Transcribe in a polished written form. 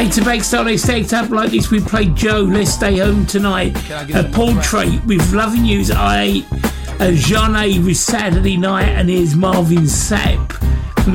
Back to back style, they stacked up like this. We played Joe, Let's Stay Home Tonight. A Portrait with Loving You's I8. Jeanne with Saturday Night. And here's Marvin Sapp